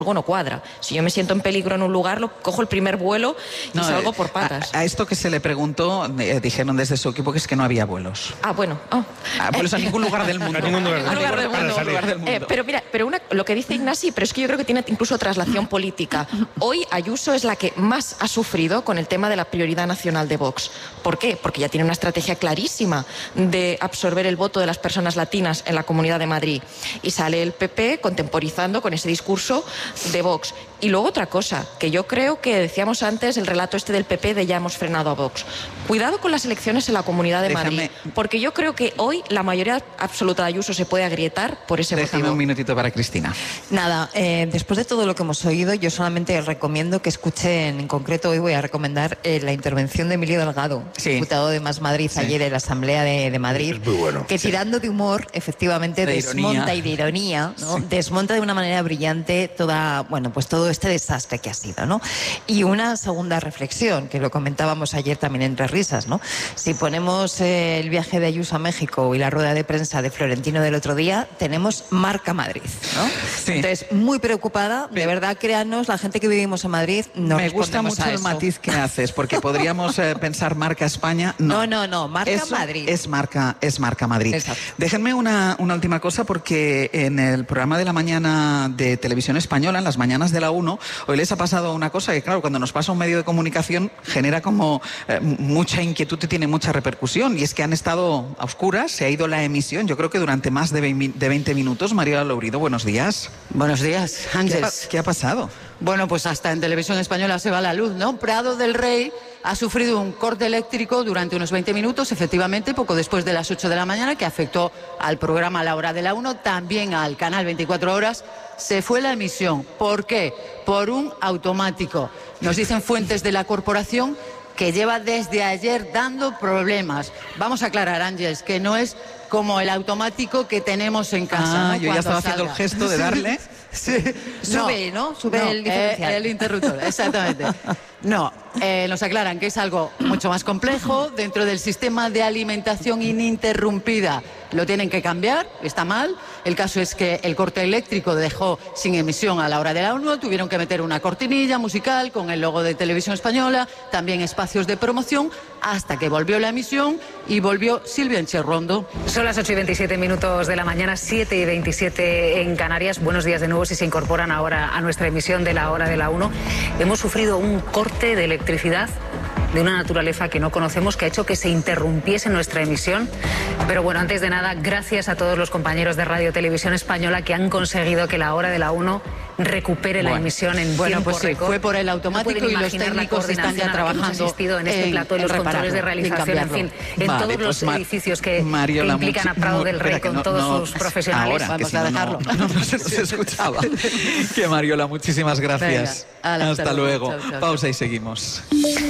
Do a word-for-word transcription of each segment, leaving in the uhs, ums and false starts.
algo no cuadra. Si yo me siento en peligro en un lugar, lo cojo el primer vuelo y no, salgo por patas. A, a esto que se le preguntó, eh, dijeron desde su equipo que es que no había vuelos. Ah, bueno. Oh. Ah, vuelos a ningún lugar del mundo. A ningún lugar, a lugar del mundo. Lugar del mundo. Eh, pero mira, pero una, lo que dice Ignasi, pero es que yo creo que tiene incluso traslación política. Hoy Ayuso es la que más ha sufrido con el tema de la prioridad nacional de Vox. ¿Por qué? Porque ya tiene una estrategia clarísima de absorber el voto de las personas latinas en la Comunidad de Madrid. Y sale el P P contemporizando con ese discurso de Vox. Y luego otra cosa, que yo creo que decíamos antes el relato este del P P de ya hemos frenado a Vox. Cuidado con las elecciones en la Comunidad de Déjame... Madrid, porque yo creo que hoy la mayoría absoluta de Ayuso se puede agrietar por ese Déjame motivo. un minutito para Cristina. Nada, eh, después de todo lo que hemos oído, yo solamente recomiendo que escuchen, en concreto hoy voy a recomendar eh, la intervención de Emilio Delgado, sí. diputado de Más Madrid, sí. ayer en la Asamblea de, de Madrid, es muy bueno. que tirando de humor, efectivamente, de desmonta ironía. y de ironía, ¿no? Sí. desmonta de una manera brillante toda, bueno, pues todo este desastre que ha sido, ¿no? Y una segunda reflexión, que lo comentábamos ayer también entre risas, ¿no? Si ponemos eh, el viaje de Ayuso a México y la rueda de prensa de Florentino del otro día, tenemos marca Madrid, ¿no? Sí. Entonces, muy preocupada, de verdad, créanos, la gente que vivimos en Madrid no Me gusta mucho el matiz que haces, porque podríamos eh, pensar marca España. No, no, no, no marca Eso Madrid. Es marca, es marca Madrid. Exacto. Déjenme una, una última cosa, porque en el programa de la mañana de Televisión Española, en las mañanas de la uno, hoy les ha pasado una cosa que, claro, cuando nos pasa un medio de comunicación genera como eh, mucha inquietud y tiene mucha repercusión, y es que han estado a oscuras, se ha ido la emisión, yo creo que durante más de veinte minutos. Mariola Lourido, buenos días. Buenos días, Ángeles. ¿Qué, ¿Qué ha pasado? Bueno, pues hasta en Televisión Española se va la luz, ¿no? Prado del Rey ha sufrido un corte eléctrico durante unos veinte minutos, efectivamente, poco después de las ocho de la mañana, que afectó al programa La Hora de la uno, también al canal veinticuatro horas. Se fue la emisión. ¿Por qué? Por un automático. Nos dicen fuentes de la corporación que lleva desde ayer dando problemas. Vamos a aclarar, Ángeles, que no es como el automático que tenemos en casa. Ah, ¿no? yo ya Cuando estaba salga. haciendo el gesto de darle. Sí. Sube, ¿no? Sube no, el diferencial. Eh, el interruptor, exactamente. No, eh, nos aclaran que es algo mucho más complejo dentro del sistema de alimentación ininterrumpida. Lo tienen que cambiar, está mal. El caso es que el corte eléctrico dejó sin emisión a la hora de la uno. Tuvieron que meter una cortinilla musical con el logo de Televisión Española, también espacios de promoción, hasta que volvió la emisión y volvió Silvia Encherrondo. Son las ocho y veintisiete minutos de la mañana, siete y veintisiete en Canarias. Buenos días de nuevo si se incorporan ahora a nuestra emisión de la hora de la uno. Hemos sufrido un corte de electricidad de una naturaleza que no conocemos, que ha hecho que se interrumpiese nuestra emisión. Pero bueno, antes de nada, gracias a todos los compañeros de Radio Televisión Española que han conseguido que la hora de la uno recupere bueno. la emisión en Bueno, tiempo pues sí, récord. fue por el automático no y los imaginar la técnicos están ya trabajando en este en, plato, en en los controles de repararlo, realización, en fin, en Vale, todos pues los Mar edificios que, Mariola, que implican a muchi- Prado no, del Rey espera, que con no- todos no, sus profesionales. Ahora, que Vamos si a no, dejarlo. No, no, no se nos escuchaba. Que Mariola, muchísimas gracias. Venga, ala, hasta, hasta luego. luego. Chao, chao, Pausa y seguimos.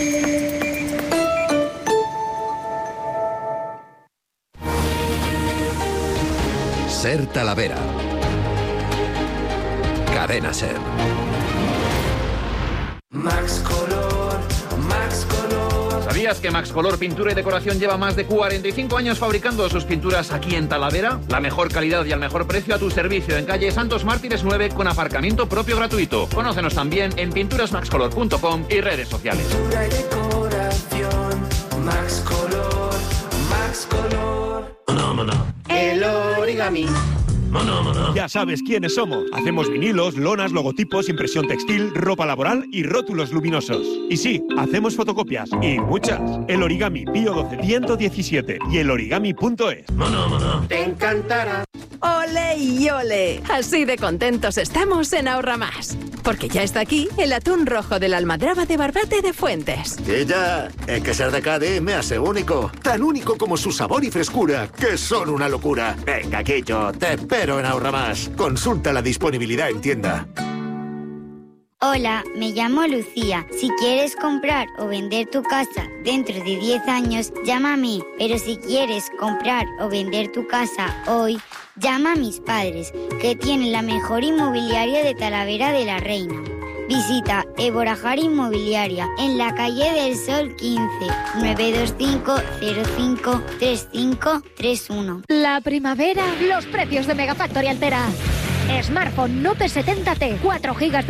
Ser Talavera. Cadena Ser. Max Color, Max Color. ¿Sabías que Max Color Pintura y Decoración lleva más de cuarenta y cinco años fabricando sus pinturas aquí en Talavera? La mejor calidad y al mejor precio a tu servicio en calle Santos Mártires nueve con aparcamiento propio gratuito. Conócenos también en pinturas max color punto com y redes sociales. Pintura y decoración, Max Color, Max Color. Maná, maná. El origami. Maná, maná. Ya sabes quiénes somos. Hacemos vinilos, lonas, logotipos, impresión textil, ropa laboral y rótulos luminosos. Y sí, hacemos fotocopias y muchas. El Origami Pío doce ciento diecisiete y el origami punto es. Maná, maná. Te encantará. ¡Ole y ole! Así de contentos estamos en Ahorra Más. Porque ya está aquí el atún rojo de la almadraba de Barbate de Fuentes. Que ya, es que ser de Cádiz me hace único. Tan único como su sabor y frescura, que son una locura. Venga, Quillo, te espero en Ahorra Más. Consulta la disponibilidad en tienda. Hola, me llamo Lucía. Si quieres comprar o vender tu casa dentro de diez años, llama a mí. Pero si quieres comprar o vender tu casa hoy, llama a mis padres, que tienen la mejor inmobiliaria de Talavera de la Reina. Visita Eborajar Inmobiliaria en la calle del Sol quince, nueve dos cinco cero cinco tres cinco tres uno. La primavera, los precios de Megafactory Altera. Smartphone Note setenta T, cuatro gigas de